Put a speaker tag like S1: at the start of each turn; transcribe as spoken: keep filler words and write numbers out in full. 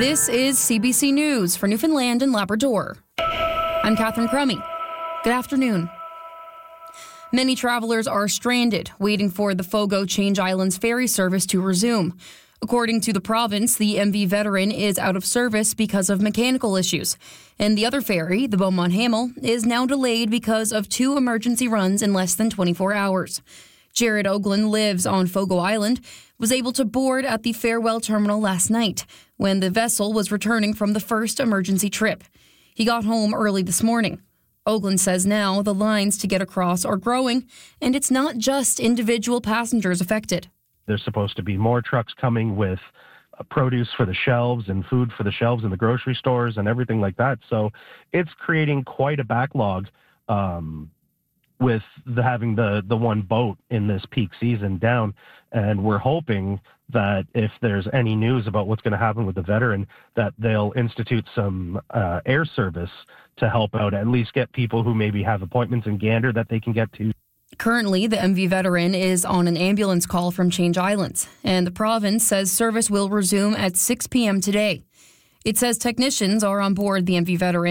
S1: This is C B C News for Newfoundland and Labrador. I'm Catherine Crummy. Good afternoon. Many travelers are stranded, waiting for the Fogo Change Islands ferry service to resume. According to the province, the M V Veteran is out of service because of mechanical issues. And the other ferry, the Beaumont Hamel, is now delayed because of two emergency runs in less than twenty-four hours. Jared Oglin lives on Fogo Island, was able to board at the Farewell Terminal last night when the vessel was returning from the first emergency trip. He got home early this morning. Oglin says now the lines to get across are growing, and it's not just individual passengers affected.
S2: There's supposed to be more trucks coming with uh, produce for the shelves and food for the shelves in the grocery stores and everything like that. So it's creating quite a backlog um, with the, having the, the one boat in this peak season down. And we're hoping that if there's any news about what's going to happen with the Veteran, that they'll institute some uh, air service to help out, at least get people who maybe have appointments in Gander that they can get to.
S1: Currently, the M V Veteran is on an ambulance call from Change Islands, and the province says service will resume at six p.m. today. It says technicians are on board the M V Veteran